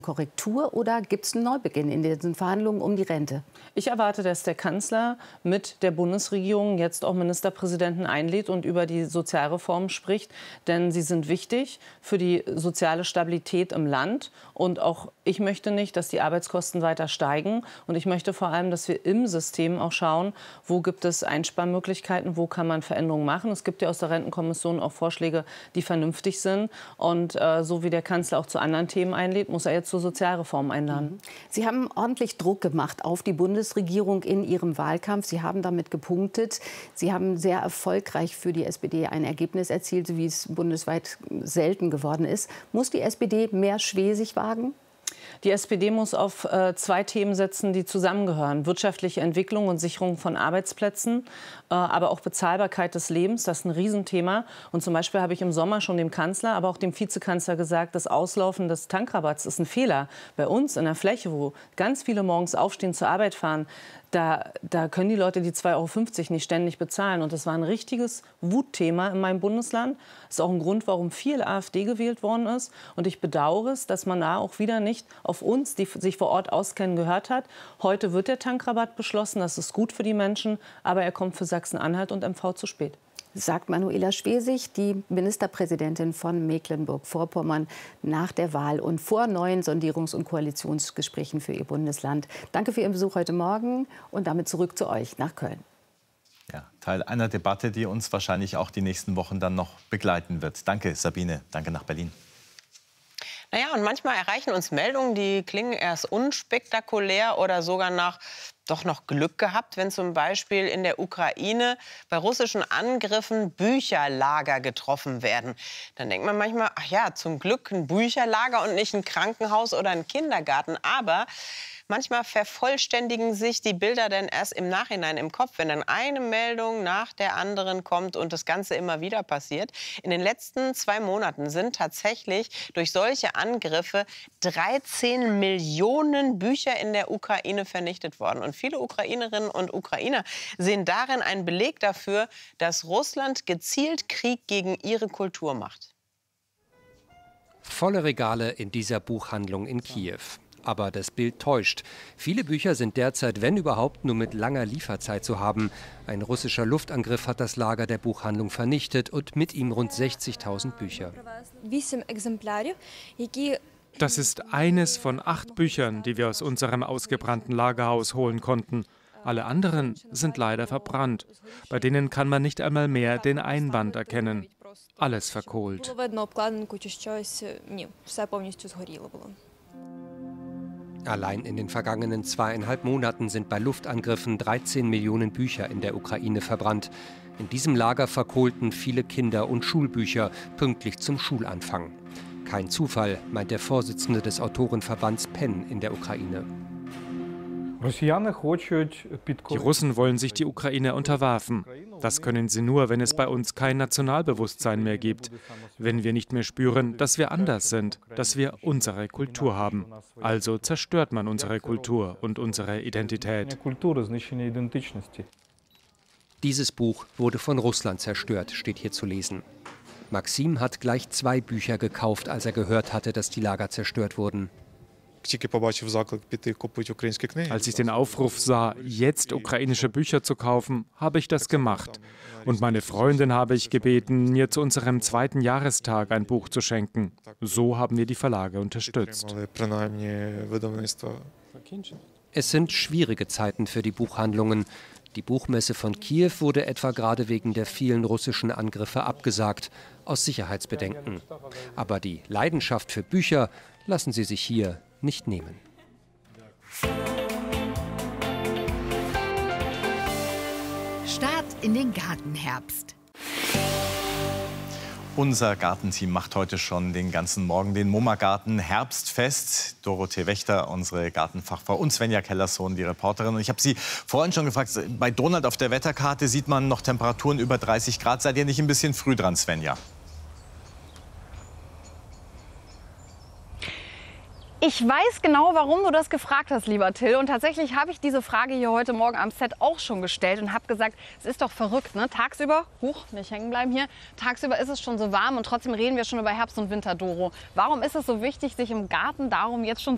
Korrektur oder gibt es einen Neubeginn in diesen Verhandlungen um die Rente? Ich erwarte, dass der Kanzler mit der Bundesregierung jetzt auch Ministerpräsidenten einlädt und über die Sozialreformen spricht. Denn sie sind wichtig für die soziale Stabilität im Land. Und auch ich möchte nicht, dass die Arbeitskosten weiter steigen. Und ich möchte vor allem, dass wir im System auch schauen, wo gibt es Einsparmöglichkeiten, wo kann man Veränderungen machen. Es gibt ja aus der Rentenkommission auch Vorschläge, die vernünftig sind. Und so wie der Kanzler auch zu anderen Themen einlädt, muss er jetzt zur Sozialreform einladen. Sie haben ordentlich Druck gemacht auf die Bundesregierung in Ihrem Wahlkampf. Sie haben damit gepunktet. Sie haben sehr erfolgreich für die SPD ein Ergebnis erzielt, wie es bundesweit selten geworden ist. Muss die SPD mehr Schwesig wagen? Die SPD muss auf zwei Themen setzen, die zusammengehören. Wirtschaftliche Entwicklung und Sicherung von Arbeitsplätzen, aber auch Bezahlbarkeit des Lebens. Das ist ein Riesenthema. Und zum Beispiel habe ich im Sommer schon dem Kanzler, aber auch dem Vizekanzler gesagt, das Auslaufen des Tankrabatts ist ein Fehler. Bei uns in der Fläche, wo ganz viele morgens aufstehen, zur Arbeit fahren, da können die Leute die 2,50 € nicht ständig bezahlen. Und das war ein richtiges Wutthema in meinem Bundesland. Das ist auch ein Grund, warum viel AfD gewählt worden ist. Und ich bedauere es, dass man da auch wieder nicht auf uns, die sich vor Ort auskennen, gehört hat. Heute wird der Tankrabatt beschlossen. Das ist gut für die Menschen. Aber er kommt für Sachsen-Anhalt und MV zu spät. Sagt Manuela Schwesig, die Ministerpräsidentin von Mecklenburg-Vorpommern, nach der Wahl und vor neuen Sondierungs- und Koalitionsgesprächen für ihr Bundesland. Danke für Ihren Besuch heute Morgen und damit zurück zu euch nach Köln. Ja, Teil einer Debatte, die uns wahrscheinlich auch die nächsten Wochen dann noch begleiten wird. Danke, Sabine. Danke nach Berlin. Naja, und manchmal erreichen uns Meldungen, die klingen erst unspektakulär oder sogar nach doch noch Glück gehabt, wenn zum Beispiel in der Ukraine bei russischen Angriffen Bücherlager getroffen werden. Dann denkt man manchmal, ach ja, zum Glück ein Bücherlager und nicht ein Krankenhaus oder ein Kindergarten. Aber manchmal vervollständigen sich die Bilder dann erst im Nachhinein im Kopf, wenn dann eine Meldung nach der anderen kommt und das Ganze immer wieder passiert. In den letzten 2 Monaten sind tatsächlich durch solche Angriffe 13 Millionen Bücher in der Ukraine vernichtet worden. Und viele Ukrainerinnen und Ukrainer sehen darin einen Beleg dafür, dass Russland gezielt Krieg gegen ihre Kultur macht. Volle Regale in dieser Buchhandlung in Kiew. Aber das Bild täuscht. Viele Bücher sind derzeit, wenn überhaupt, nur mit langer Lieferzeit zu haben. Ein russischer Luftangriff hat das Lager der Buchhandlung vernichtet und mit ihm rund 60.000 Bücher. Das ist eines von 8 Büchern, die wir aus unserem ausgebrannten Lagerhaus holen konnten. Alle anderen sind leider verbrannt. Bei denen kann man nicht einmal mehr den Einband erkennen. Alles verkohlt. Allein in den vergangenen 2,5 Monaten sind bei Luftangriffen 13 Millionen Bücher in der Ukraine verbrannt. In diesem Lager verkohlten viele Kinder- und Schulbücher pünktlich zum Schulanfang. Kein Zufall, meint der Vorsitzende des Autorenverbands PEN in der Ukraine. Die Russen wollen sich die Ukraine unterwerfen. Das können sie nur, wenn es bei uns kein Nationalbewusstsein mehr gibt. Wenn wir nicht mehr spüren, dass wir anders sind, dass wir unsere Kultur haben. Also zerstört man unsere Kultur und unsere Identität. Dieses Buch wurde von Russland zerstört, steht hier zu lesen. Maxim hat gleich 2 Bücher gekauft, als er gehört hatte, dass die Lager zerstört wurden. Als ich den Aufruf sah, jetzt ukrainische Bücher zu kaufen, habe ich das gemacht. Und meine Freundin habe ich gebeten, mir zu unserem 2. Jahrestag ein Buch zu schenken. So haben wir die Verlage unterstützt. Es sind schwierige Zeiten für die Buchhandlungen. Die Buchmesse von Kiew wurde etwa gerade wegen der vielen russischen Angriffe abgesagt, aus Sicherheitsbedenken. Aber die Leidenschaft für Bücher lassen sie sich hier nicht nehmen. Start in den Gartenherbst. Unser Gartenteam macht heute schon den ganzen Morgen den MoMA-Garten Herbstfest. Dorothee Wächter, unsere Gartenfachfrau, und Svenja Kellersohn, die Reporterin. Und ich habe Sie vorhin schon gefragt, bei Donald auf der Wetterkarte sieht man noch Temperaturen über 30 Grad. Seid ihr nicht ein bisschen früh dran, Svenja? Ich weiß genau, warum du das gefragt hast, lieber Till. Und tatsächlich habe ich diese Frage hier heute Morgen am Set auch schon gestellt und habe gesagt, es ist doch verrückt, ne? Tagsüber, nicht hängen bleiben hier, tagsüber ist es schon so warm und trotzdem reden wir schon über Herbst und Winter, Doro. Warum ist es so wichtig, sich im Garten darum jetzt schon